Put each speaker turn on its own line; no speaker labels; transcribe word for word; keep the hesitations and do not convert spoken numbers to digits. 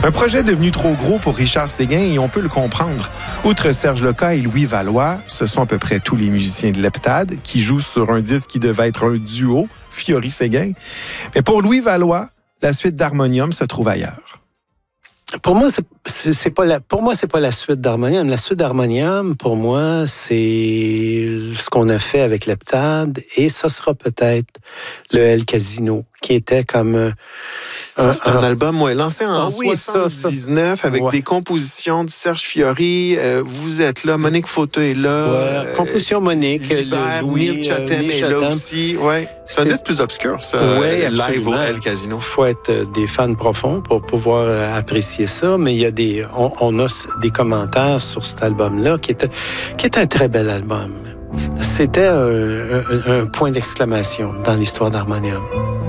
Un projet devenu trop gros pour Richard Séguin et on peut le comprendre. Outre Serge Leca et Louis Valois, ce sont à peu près tous les musiciens de l'Heptade qui jouent sur un disque qui devait être un duo, Fiori-Séguin. Mais pour Louis Valois, la suite d'Harmonium se trouve ailleurs.
Pour moi, c'est, c'est, c'est pas la, pour moi, c'est pas la suite d'Harmonium. La suite d'Harmonium, pour moi, c'est ce qu'on a fait avec l'Heptade et ça sera peut-être le El Casino, qui était comme un,
ça, c'est un, un album ouais, lancé en
ah, oui,
soixante-dix-neuf ça, ça. avec ouais. des compositions de Serge Fiori. Euh, vous êtes là, Monique Fauteux est là.
Ouais, euh, composition Monique,
Libert,
Louis
Neil Chatham est là aussi. Ouais. C'est un disque plus obscur, ça,
ouais,
live au El Casino.
Il faut être des fans profonds pour pouvoir euh, apprécier ça, mais il y a des, on, on a des commentaires sur cet album-là qui est, qui est un très bel album. C'était un, un, un point d'exclamation dans l'histoire d'Harmonium.